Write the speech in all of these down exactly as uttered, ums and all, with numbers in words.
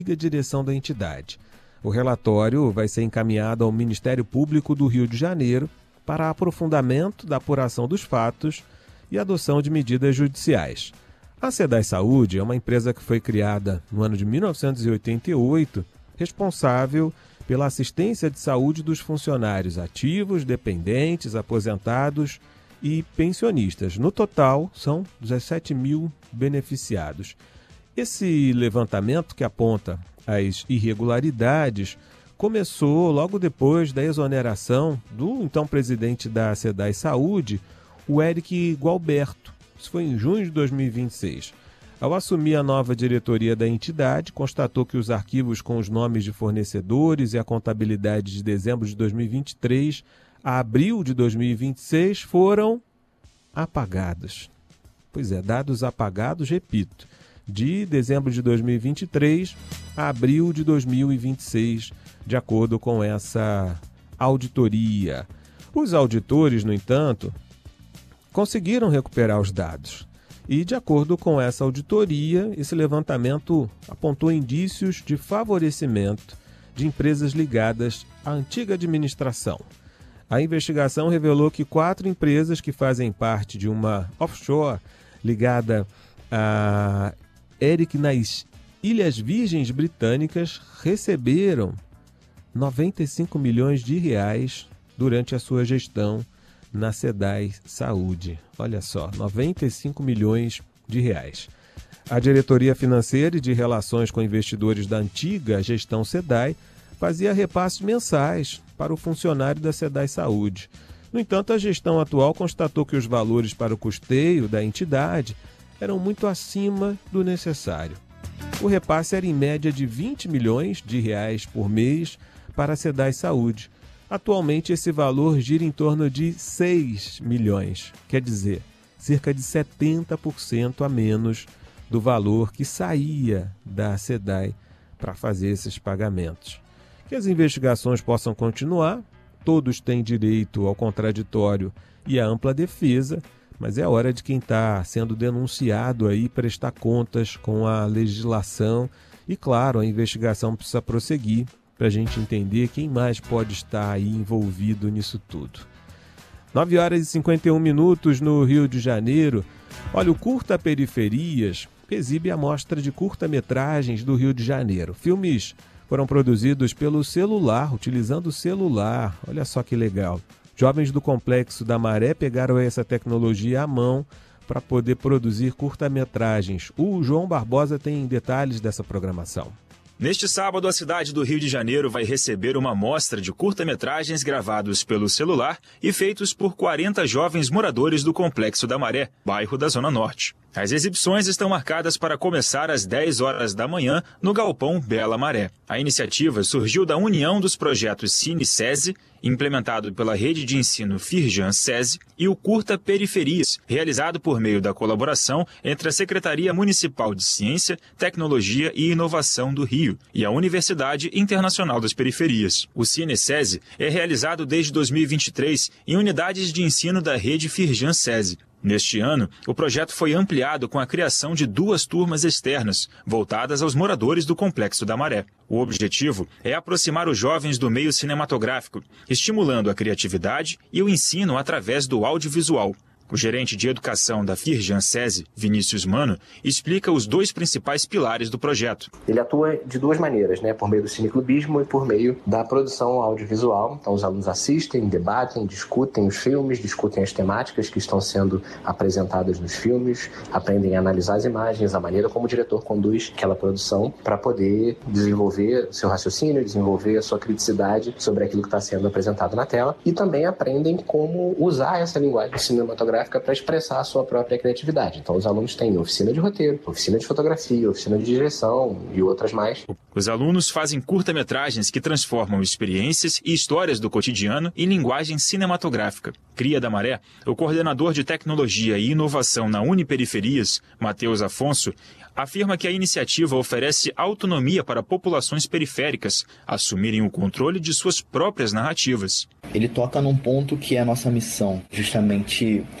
a direção da entidade. O relatório vai ser encaminhado ao Ministério Público do Rio de Janeiro para aprofundamento da apuração dos fatos e adoção de medidas judiciais. A SEDAI Saúde é uma empresa que foi criada no ano de mil novecentos e oitenta e oito, responsável pela assistência de saúde dos funcionários ativos, dependentes, aposentados e pensionistas. No total, são dezessete mil beneficiados. Esse levantamento que aponta as irregularidades começou logo depois da exoneração do então presidente da SEDAI Saúde, o Eric Gualberto. Isso foi em junho de dois mil e vinte e seis. Ao assumir a nova diretoria da entidade, constatou que os arquivos com os nomes de fornecedores e a contabilidade de dezembro de dois mil e vinte e três a abril de dois mil e vinte e seis foram apagados. Pois é, dados apagados, repito, de dezembro de dois mil e vinte e três a abril de dois mil e vinte e seis, de acordo com essa auditoria. Os auditores, no entanto, conseguiram recuperar os dados. E, de acordo com essa auditoria, esse levantamento apontou indícios de favorecimento de empresas ligadas à antiga administração. A investigação revelou que quatro empresas que fazem parte de uma offshore ligada a Eric nas Ilhas Virgens Britânicas receberam noventa e cinco milhões de reais durante a sua gestão na SEDAI Saúde. Olha só, noventa e cinco milhões de reais. A diretoria financeira e de relações com investidores da antiga gestão SEDAI fazia repasses mensais para o funcionário da SEDAI Saúde. No entanto, a gestão atual constatou que os valores para o custeio da entidade eram muito acima do necessário. O repasse era em média de vinte milhões de reais por mês para a SEDAI Saúde. Atualmente, esse valor gira em torno de seis milhões, quer dizer, cerca de setenta por cento a menos do valor que saía da SEDAI para fazer esses pagamentos. Que as investigações possam continuar, todos têm direito ao contraditório e à ampla defesa, mas é hora de quem está sendo denunciado aí prestar contas com a legislação e, claro, a investigação precisa prosseguir para a gente entender quem mais pode estar aí envolvido nisso tudo. nove horas e cinquenta e um minutos no Rio de Janeiro. Olha, o Curta Periferias exibe a mostra de curta-metragens do Rio de Janeiro. Filmes foram produzidos pelo celular, utilizando o celular. Olha só que legal. Jovens do Complexo da Maré pegaram essa tecnologia à mão para poder produzir curta-metragens. O João Barbosa tem detalhes dessa programação. Neste sábado, a cidade do Rio de Janeiro vai receber uma mostra de curta-metragens gravados pelo celular e feitos por quarenta jovens moradores do Complexo da Maré, bairro da Zona Norte. As exibições estão marcadas para começar às dez horas da manhã no Galpão Bela Maré. A iniciativa surgiu da união dos projetos Cine SESI, implementado pela rede de ensino Firjan SESI, e o Curta Periferias, realizado por meio da colaboração entre a Secretaria Municipal de Ciência, Tecnologia e Inovação do Rio e a Universidade Internacional das Periferias. O Cine SESI é realizado desde dois mil e vinte e três em unidades de ensino da rede Firjan SESI. Neste ano, o projeto foi ampliado com a criação de duas turmas externas, voltadas aos moradores do Complexo da Maré. O objetivo é aproximar os jovens do meio cinematográfico, estimulando a criatividade e o ensino através do audiovisual. O gerente de educação da Firjan SESI, Vinícius Mano, explica os dois principais pilares do projeto. Ele atua de duas maneiras, né? Por meio do cineclubismo e por meio da produção audiovisual. Então, os alunos assistem, debatem, discutem os filmes, discutem as temáticas que estão sendo apresentadas nos filmes, aprendem a analisar as imagens, a maneira como o diretor conduz aquela produção para poder desenvolver seu raciocínio, desenvolver a sua criticidade sobre aquilo que está sendo apresentado na tela e também aprendem como usar essa linguagem cinematográfica para expressar a sua própria criatividade. Então, os alunos têm oficina de roteiro, oficina de fotografia, oficina de direção e outras mais. Os alunos fazem curta-metragens que transformam experiências e histórias do cotidiano em linguagem cinematográfica. Cria da Maré, o coordenador de tecnologia e inovação na Uniperiferias, Matheus Afonso, afirma que a iniciativa oferece autonomia para populações periféricas assumirem o controle de suas próprias narrativas. Ele toca num ponto que é a nossa missão, justamente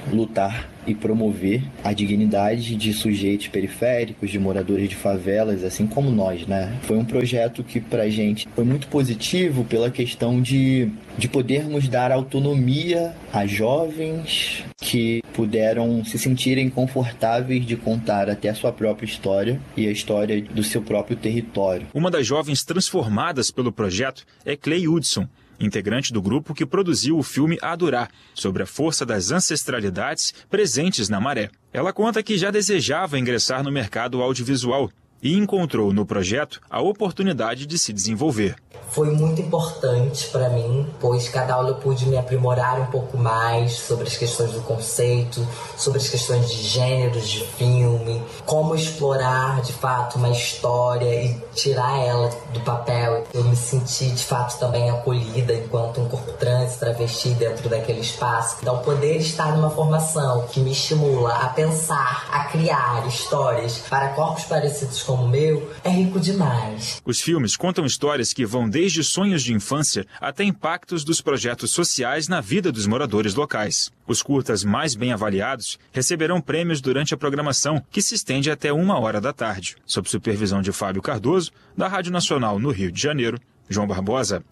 lutar e promover a dignidade de sujeitos periféricos, de moradores de favelas, assim como nós, né? Foi um projeto que pra gente foi muito positivo pela questão de, de podermos dar autonomia a jovens que puderam se sentirem confortáveis de contar até a sua própria história e a história do seu próprio território. Uma das jovens transformadas pelo projeto é Clay Hudson, integrante do grupo que produziu o filme Adurá, sobre a força das ancestralidades presentes na Maré. Ela conta que já desejava ingressar no mercado audiovisual e encontrou no projeto a oportunidade de se desenvolver. Foi muito importante para mim, pois cada aula eu pude me aprimorar um pouco mais sobre as questões do conceito, sobre as questões de gêneros de filme, como explorar de fato uma história e tirar ela do papel. Eu me senti de fato também acolhida enquanto um corpo trans, travesti dentro daquele espaço. Então poder estar numa formação que me estimula a pensar, a criar histórias para corpos parecidos com como o meu, é rico demais. Os filmes contam histórias que vão desde sonhos de infância até impactos dos projetos sociais na vida dos moradores locais. Os curtas mais bem avaliados receberão prêmios durante a programação, que se estende até uma hora da tarde. Sob supervisão de Fábio Cardoso, da Rádio Nacional no Rio de Janeiro, João Barbosa.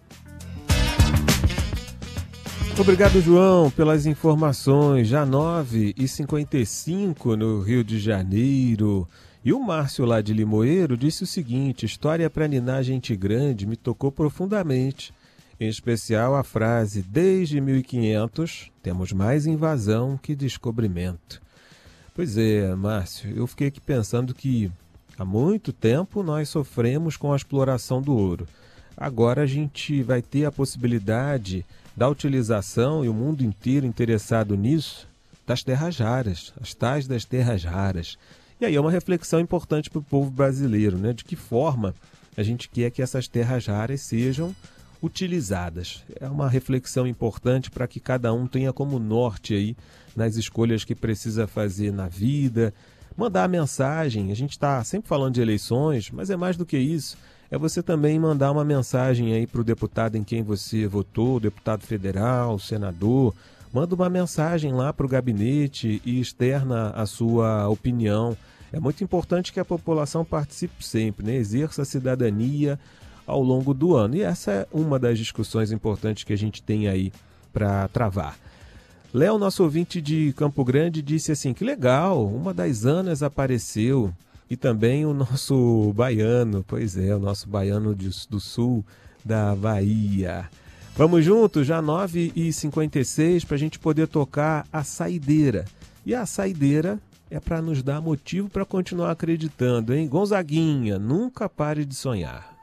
Obrigado, João, pelas informações. Já nove e cinquenta e cinco no Rio de Janeiro. E o Márcio lá de Limoeiro disse o seguinte: história para ninar gente grande me tocou profundamente. Em especial a frase, desde mil e quinhentos temos mais invasão que descobrimento. Pois é, Márcio, eu fiquei aqui pensando que há muito tempo nós sofremos com a exploração do ouro. Agora a gente vai ter a possibilidade da utilização, e o mundo inteiro interessado nisso, das terras raras, as tais das terras raras. E aí é uma reflexão importante para o povo brasileiro, né? De que forma a gente quer que essas terras raras sejam utilizadas. É uma reflexão importante para que cada um tenha como norte aí nas escolhas que precisa fazer na vida, mandar a mensagem. A gente está sempre falando de eleições, mas é mais do que isso. É você também mandar uma mensagem aí para o deputado em quem você votou, deputado federal, senador. Manda uma mensagem lá para o gabinete e externa a sua opinião. É muito importante que a população participe sempre, né? Exerça a cidadania ao longo do ano. E essa é uma das discussões importantes que a gente tem aí para travar. Léo, nosso ouvinte de Campo Grande, disse assim, que legal, uma das Anas apareceu. E também o nosso baiano, pois é, o nosso baiano de, do sul da Bahia. Vamos juntos, já nove e cinquenta e seis, para a gente poder tocar a saideira. E a saideira é para nos dar motivo para continuar acreditando, hein? Gonzaguinha, nunca pare de sonhar.